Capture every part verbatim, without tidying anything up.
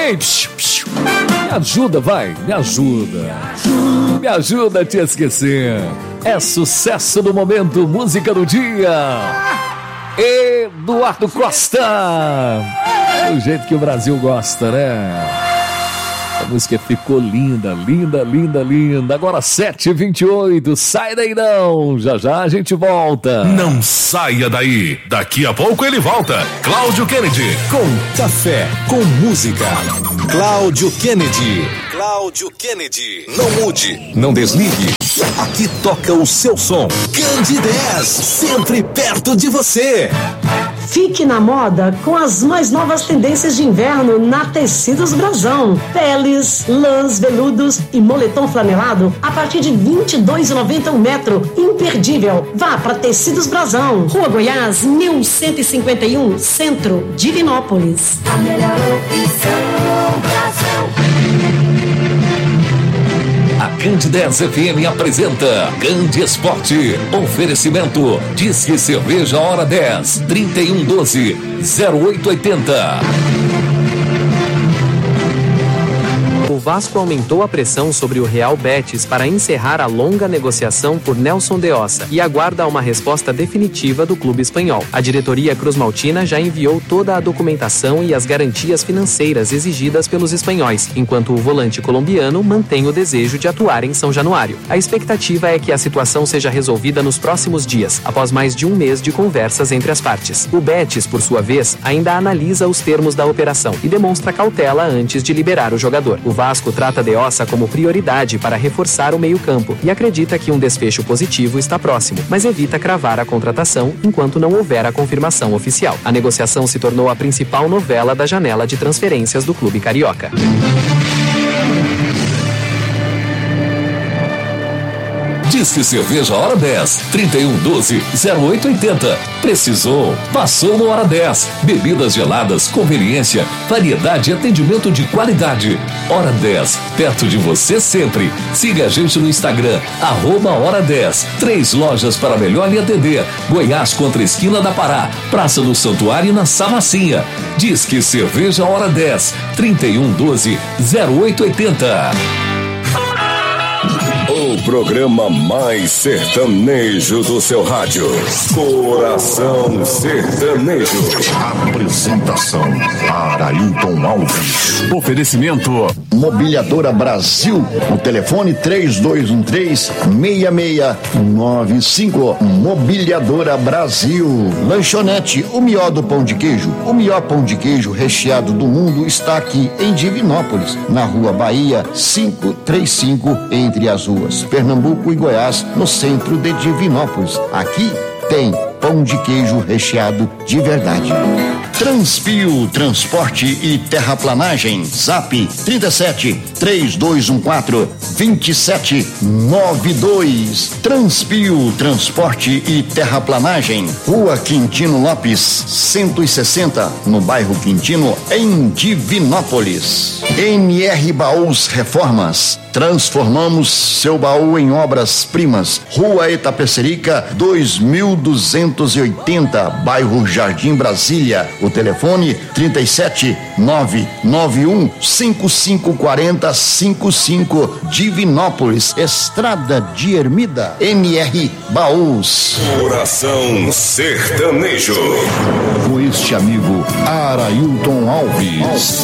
Hein? Psh, psh. Me ajuda, vai, me ajuda. Me ajuda a te esquecer. É sucesso do momento, música do dia. Eduardo Costa. Do jeito que o Brasil gosta, né? A música ficou linda, linda, linda, linda. Agora sete e vinte e oito, sai daí não. Já já a gente volta. Não saia daí. Daqui a pouco ele volta. Cláudio Kennedy. Com café, com música. Cláudio Kennedy. Cláudio Kennedy. Não mude, não desligue. Aqui toca o seu som. Candidez, sempre perto de você. Fique na moda com as mais novas tendências de inverno na Tecidos Brasão. Peles, lãs, veludos e moletom flanelado a partir de vinte e dois reais e noventa centavos um metro. Imperdível. Vá para Tecidos Brasão. Rua Goiás, mil cento e cinquenta e um, Centro, Divinópolis. A melhor opção, Brasão. A Candidez F M apresenta Candi Esporte. Oferecimento Disque Cerveja Hora dez, trinta e um doze, zero oito oitenta. O Vasco aumentou a pressão sobre o Real Betis para encerrar a longa negociação por Nelson de Ossa e aguarda uma resposta definitiva do clube espanhol. A diretoria cruzmaltina já enviou toda a documentação e as garantias financeiras exigidas pelos espanhóis, enquanto o volante colombiano mantém o desejo de atuar em São Januário. A expectativa é que a situação seja resolvida nos próximos dias, após mais de um mês de conversas entre as partes. O Betis, por sua vez, ainda analisa os termos da operação e demonstra cautela antes de liberar o jogador. O Vasco trata de Ossa como prioridade para reforçar o meio-campo e acredita que um desfecho positivo está próximo, mas evita cravar a contratação enquanto não houver a confirmação oficial. A negociação se tornou a principal novela da janela de transferências do clube carioca. Disque Cerveja Hora dez, trinta e um doze, zero oito oitenta. Precisou? Passou no Hora dez. Bebidas geladas, conveniência, variedade e atendimento de qualidade. Hora dez, perto de você sempre. Siga a gente no Instagram, arroba Hora dez. Três lojas para melhor lhe atender. Goiás contra a esquina da Pará, Praça do Santuário na Samacinha. Disque Cerveja Hora dez, trinta e um doze, zero oito oitenta. O programa mais sertanejo do seu rádio. Coração Sertanejo. Apresentação: Arailton Alves. Oferecimento: Mobiliadora Brasil. O telefone três dois um três, seis seis nove cinco. Mobiliadora Brasil. Lanchonete, o melhor do pão de queijo. O melhor pão de queijo recheado do mundo está aqui em Divinópolis, na Rua Bahia quinhentos e trinta e cinco, entre as ruas Pernambuco e Goiás, no centro de Divinópolis. Aqui tem pão de queijo recheado de verdade. Transpio Transporte e Terraplanagem. Zap trinta e sete, três dois um quatro, dois sete nove dois. Transpio Transporte e Terraplanagem. Rua Quintino Lopes, cento e sessenta, no bairro Quintino, em Divinópolis. N R Baús Reformas. Transformamos seu baú em obras-primas. Rua Itapecerica, dois mil duzentos e oitenta, bairro Jardim Brasília. O telefone trinta e sete, nove nove um, cinco cinco quatro zero, cinco cinco, Divinópolis, Estrada de Ermida. N R Baús. Coração Sertanejo. Com este amigo Arailton Alves.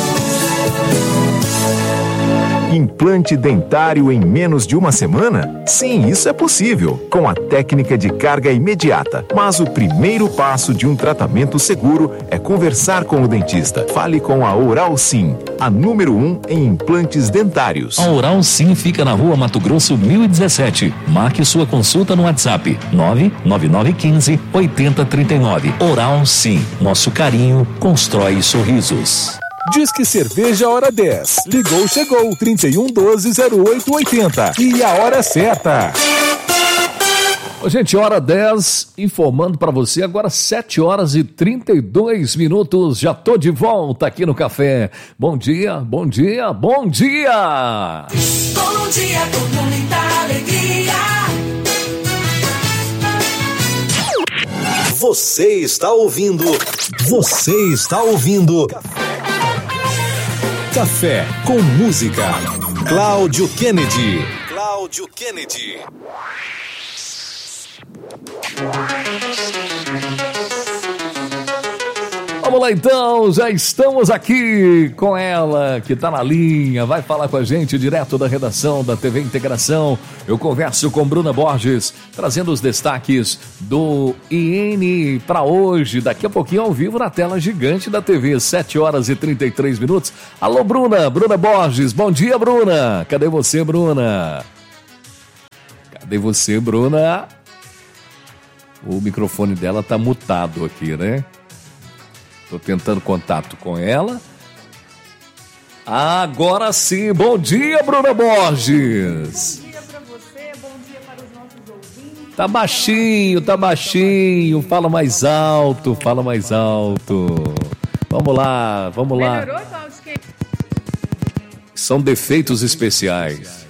Implante dentário em menos de uma semana? Sim, isso é possível, com a técnica de carga imediata. Mas o primeiro passo de um tratamento seguro é conversar com o dentista. Fale com a Oral Sim, a número um em implantes dentários. A Oral Sim fica na Rua Mato Grosso mil e dezessete. Marque sua consulta no WhatsApp nove nove nove um cinco, oito zero três nove. Oral Sim, nosso carinho constrói sorrisos. Disque Cerveja Hora dez. Ligou, chegou. trinta e um doze, zero oito oitenta. E a hora certa. Ô, gente, hora dez, informando pra você, agora sete horas e trinta e dois minutos. Já tô de volta aqui no café. Bom dia, bom dia, bom dia! Bom dia com muita alegria. Você está ouvindo. Você está ouvindo. Café com música. Cláudio Kennedy. Cláudio Kennedy. Vamos lá então, já estamos aqui com ela, que está na linha, vai falar com a gente direto da redação da T V Integração. Eu converso com Bruna Borges, trazendo os destaques do I N para hoje, daqui a pouquinho ao vivo na tela gigante da T V, sete horas e trinta e três minutos. Alô Bruna, Bruna Borges, bom dia Bruna, cadê você Bruna? Cadê você Bruna? O microfone dela tá mutado aqui, né? Tô tentando contato com ela. Agora sim, bom dia, Bruna Borges. Bom dia para você, bom dia para os nossos ouvintes. Tá baixinho, tá baixinho. Fala mais alto, fala mais alto. Vamos lá, vamos lá. Melhorou, Cláudio? São defeitos especiais.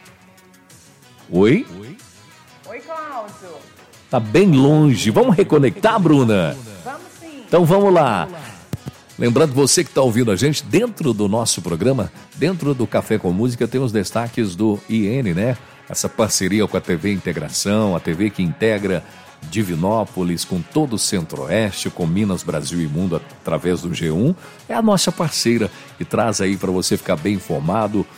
Oi? Oi, Cláudio. Tá bem longe. Vamos reconectar, Bruna? Vamos sim. Então vamos lá. Lembrando, você que está ouvindo a gente, dentro do nosso programa, dentro do Café com Música, tem os destaques do I N, né? Essa parceria com a T V Integração, a T V que integra Divinópolis com todo o Centro-Oeste, com Minas, Brasil e Mundo através do G um. É a nossa parceira e traz aí para você ficar bem informado,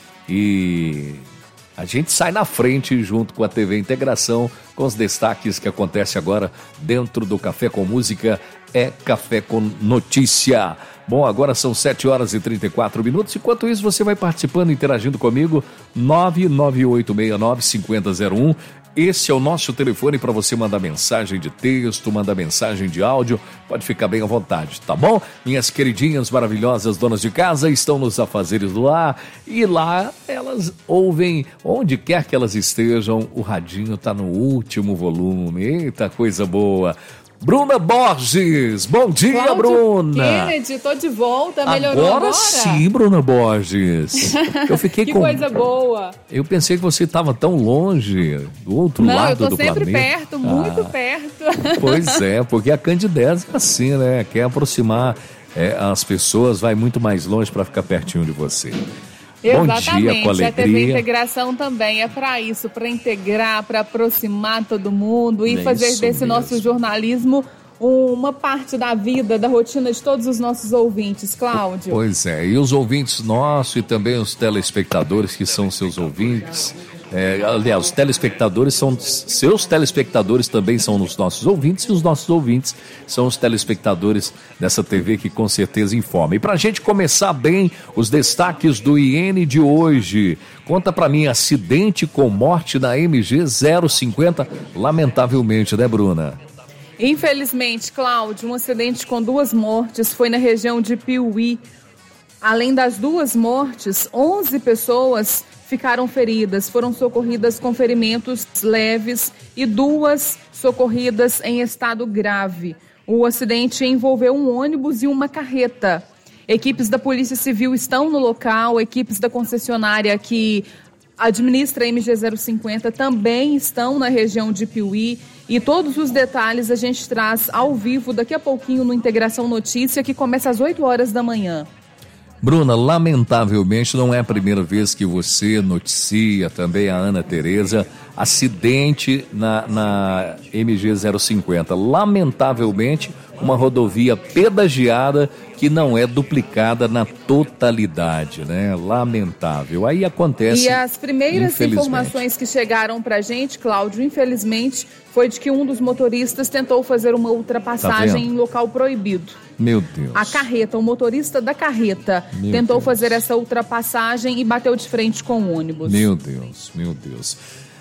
e a gente sai na frente junto com a T V Integração com os destaques que acontecem agora dentro do Café com Música. É Café com Notícia. Bom, agora são sete horas e trinta e quatro minutos. Enquanto isso, você vai participando, interagindo comigo. nove nove oito seis nove cinco zero zero um. Esse é o nosso telefone para você mandar mensagem de texto, mandar mensagem de áudio. Pode ficar bem à vontade, tá bom? Minhas queridinhas maravilhosas donas de casa estão nos afazeres do lar, e lá elas ouvem, onde quer que elas estejam, o radinho tá no último volume. Eita, coisa boa. Bruna Borges, bom dia, Cláudio Bruna. Kennedy, tô de volta, melhorou agora? Agora sim, Bruna Borges. Eu fiquei que com... coisa boa. Eu pensei que você estava tão longe, do outro Não, lado do planeta. Não, eu tô sempre perto, ah, muito perto. Pois é, porque a Candidez é assim, né? Quer aproximar é, as pessoas, vai muito mais longe para ficar pertinho de você. Exatamente. Bom dia, com alegria. A T V Integração também é para isso, para integrar, para aproximar todo mundo e é fazer desse mesmo. Nosso jornalismo uma parte da vida, da rotina de todos os nossos ouvintes, Cláudio. Pois é, e os ouvintes nossos e também os telespectadores que são seus ouvintes. É, aliás, os telespectadores são seus telespectadores, também são os nossos ouvintes, e os nossos ouvintes são os telespectadores dessa T V que com certeza informa. E para a gente começar bem, os destaques do I N de hoje. Conta para mim, acidente com morte na M G zero cinquenta, lamentavelmente, né, Bruna? Infelizmente, Cláudio, um acidente com duas mortes foi na região de Piuí. Além das duas mortes, onze pessoas ficaram feridas, foram socorridas com ferimentos leves e duas socorridas em estado grave. O acidente envolveu um ônibus e uma carreta. Equipes da Polícia Civil estão no local, equipes da concessionária que administra a M G zero cinquenta também estão na região de Piuí, e todos os detalhes a gente traz ao vivo daqui a pouquinho no Integração Notícia, que começa às oito horas da manhã. Bruna, lamentavelmente não é a primeira vez que você noticia, também a Ana Tereza, acidente na, na M G zero cinquenta. Lamentavelmente, uma rodovia pedagiada que não é duplicada na totalidade, né? Lamentável. Aí acontece. E as primeiras informações que chegaram pra gente, Cláudio, infelizmente, foi de que um dos motoristas tentou fazer uma ultrapassagem tá em local proibido. Meu Deus. A carreta, o motorista da carreta meu tentou Deus. fazer essa ultrapassagem e bateu de frente com o ônibus. Meu Deus, meu Deus.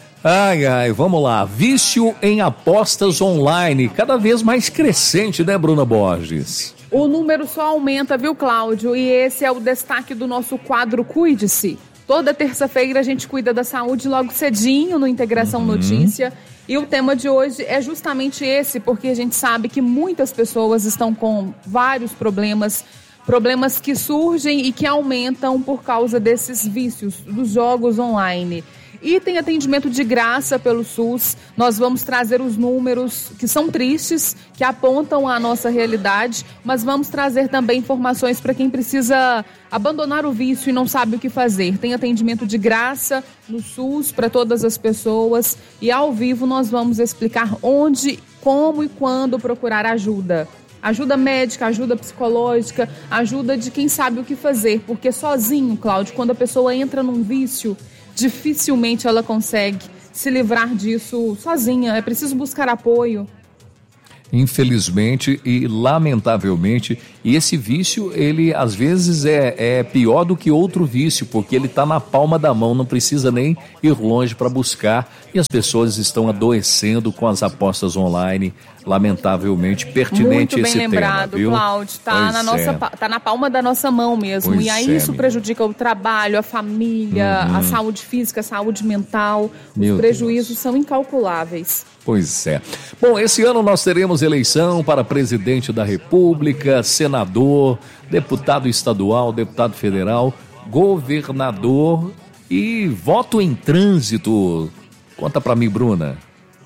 Ai, ai, vamos lá. Vício em apostas online, cada vez mais crescente, né, Bruna Borges? O número só aumenta, viu, Cláudio? E esse é o destaque do nosso quadro Cuide-se. Toda terça-feira a gente cuida da saúde logo cedinho no Integração uhum. Notícia. E o tema de hoje é justamente esse, porque a gente sabe que muitas pessoas estão com vários problemas, problemas que surgem e que aumentam por causa desses vícios dos jogos online. E tem atendimento de graça pelo SUS. Nós vamos trazer os números que são tristes, que apontam a nossa realidade, mas vamos trazer também informações para quem precisa abandonar o vício e não sabe o que fazer. Tem atendimento de graça no SUS para todas as pessoas e ao vivo nós vamos explicar onde, como e quando procurar ajuda. Ajuda médica, ajuda psicológica, ajuda de quem sabe o que fazer, porque sozinho, Cláudio, quando a pessoa entra num vício, dificilmente ela consegue se livrar disso sozinha, é preciso buscar apoio. Infelizmente e lamentavelmente, e esse vício, ele às vezes é, é pior do que outro vício, porque ele está na palma da mão, não precisa nem ir longe para buscar, e as pessoas estão adoecendo com as apostas online, lamentavelmente pertinente Muito bem esse lembrado, tema, viu? Cláudio, tá na, nossa, é. tá na palma da nossa mão mesmo, Pois e aí é, isso menina. prejudica o trabalho, a família, Uhum. a saúde física, a saúde mental, Meu os prejuízos são incalculáveis. Pois é. Bom, esse ano nós teremos eleição para presidente da República, senador, deputado estadual, deputado federal, governador e voto em trânsito. Conta pra mim, Bruna.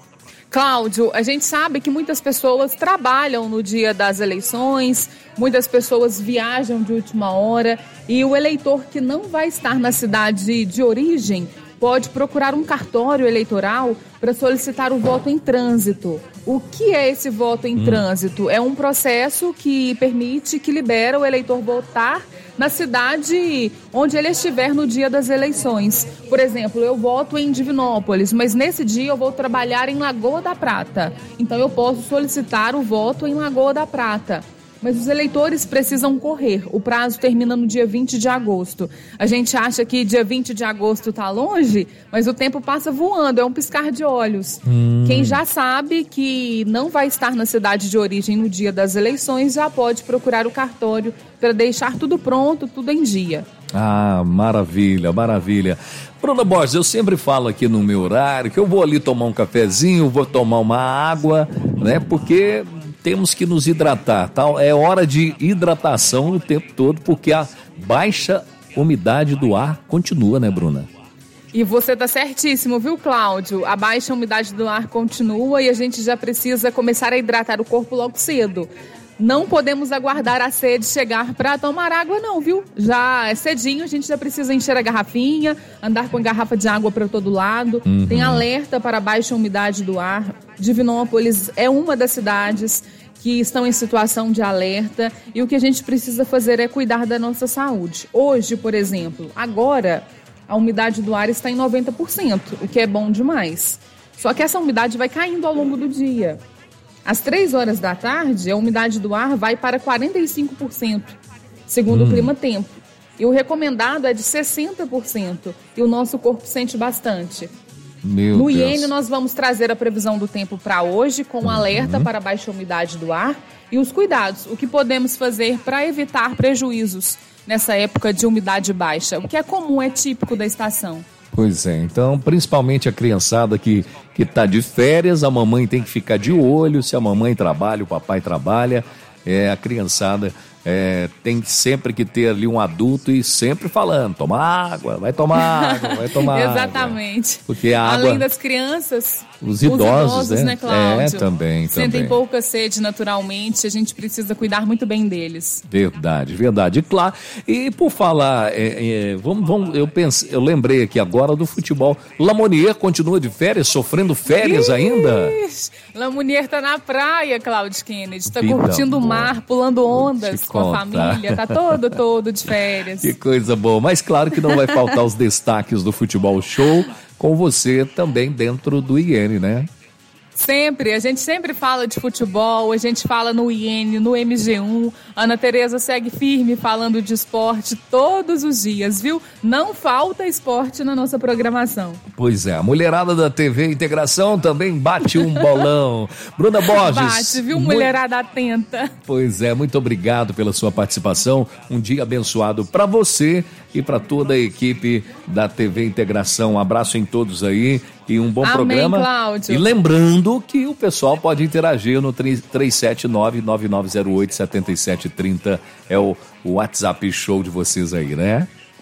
Cláudio, a gente sabe que muitas pessoas trabalham no dia das eleições, muitas pessoas viajam de última hora e o eleitor que não vai estar na cidade de origem pode procurar um cartório eleitoral para solicitar o voto em trânsito. O que é esse voto em hum. trânsito? É um processo que permite, que libera o eleitor votar na cidade onde ele estiver no dia das eleições. Por exemplo, eu voto em Divinópolis, mas nesse dia eu vou trabalhar em Lagoa da Prata. Então eu posso solicitar o voto em Lagoa da Prata. Mas os eleitores precisam correr. O prazo termina no dia vinte de agosto. A gente acha que dia vinte de agosto está longe, mas o tempo passa voando, é um piscar de olhos. Hum. Quem já sabe que não vai estar na cidade de origem no dia das eleições já pode procurar o cartório para deixar tudo pronto, tudo em dia. Ah, maravilha, maravilha. Bruna Borges, eu sempre falo aqui no meu horário que eu vou ali tomar um cafezinho, vou tomar uma água, né? Porque temos que nos hidratar, tá? É hora de hidratação o tempo todo, porque a baixa umidade do ar continua, né, Bruna? E você tá certíssimo, viu, Cláudio? A baixa umidade do ar continua e a gente já precisa começar a hidratar o corpo logo cedo. Não podemos aguardar a sede chegar para tomar água, não, viu? Já é cedinho, a gente já precisa encher a garrafinha, andar com a garrafa de água para todo lado. Uhum. Tem alerta para a baixa umidade do ar. Divinópolis é uma das cidades que estão em situação de alerta e o que a gente precisa fazer é cuidar da nossa saúde. Hoje, por exemplo, agora a umidade do ar está em noventa por cento, o que é bom demais. Só que essa umidade vai caindo ao longo do dia. Às três horas da tarde, a umidade do ar vai para quarenta e cinco por cento, segundo hum. o Clima-Tempo. E o recomendado é de sessenta por cento, e o nosso corpo sente bastante. Meu no Deus. I N, nós vamos trazer a previsão do tempo para hoje, com um alerta uhum. para a baixa umidade do ar e os cuidados, o que podemos fazer para evitar prejuízos nessa época de umidade baixa, o que é comum, é típico da estação. Pois é, então principalmente a criançada que que tá de férias, a mamãe tem que ficar de olho, se a mamãe trabalha, o papai trabalha, é, a criançada é, tem sempre que ter ali um adulto e sempre falando, toma água, vai tomar água, vai tomar água. Exatamente. Porque a água... Além das crianças, os idosos, os idosos, né, né Cláudio? É, também, sentem também. pouca sede naturalmente, a gente precisa cuidar muito bem deles. Verdade, verdade. E claro, e por falar, é, é, vamos, vamos, eu pensei, eu lembrei aqui agora do futebol. Lamonier continua de férias, sofrendo férias Ixi, ainda? Lamonier tá na praia, Cláudio Kennedy, tá Vida curtindo o boa. mar, pulando ondas com contar. a família, tá todo, todo de férias. Que coisa boa, mas claro que não vai faltar os destaques do Futebol Show com você também dentro do I N, né? Sempre, a gente sempre fala de futebol, a gente fala no I N, no M G um. Ana Tereza segue firme falando de esporte todos os dias, viu? Não falta esporte na nossa programação. Pois é, a mulherada da T V Integração também bate um bolão. Bruna Borges. Bate, viu, mulherada muito... atenta. Pois é, muito obrigado pela sua participação. Um dia abençoado para você e para toda a equipe da T V Integração. Um abraço em todos aí e um bom Amém, programa. Cláudio. E lembrando que o pessoal pode interagir no três sete nove, nove nove zero oito, sete sete três zero, é o, o WhatsApp show de vocês aí, né?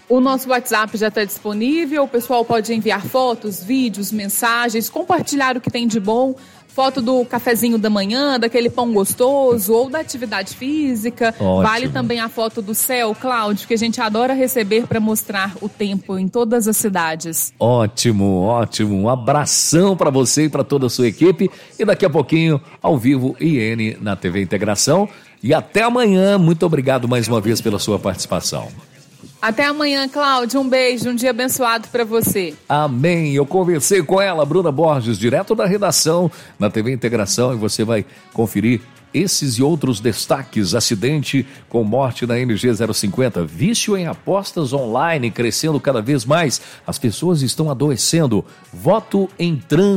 O nosso WhatsApp já está disponível, o pessoal pode enviar fotos, vídeos, mensagens, compartilhar o que tem de bom, foto do cafezinho da manhã, daquele pão gostoso ou da atividade física. Ótimo. Vale também a foto do céu, Cláudio, que a gente adora receber para mostrar o tempo em todas as cidades. Ótimo, ótimo. Um abração para você e para toda a sua equipe. E daqui a pouquinho, ao vivo, I N na T V Integração. E até amanhã. Muito obrigado mais uma vez pela sua participação. Até amanhã, Cláudio. Um beijo, um dia abençoado para você. Amém. Eu conversei com ela, Bruna Borges, direto da redação na T V Integração, e você vai conferir esses e outros destaques. Acidente com morte na M G zero cinquenta. Vício em apostas online crescendo cada vez mais. As pessoas estão adoecendo. Voto em trânsito.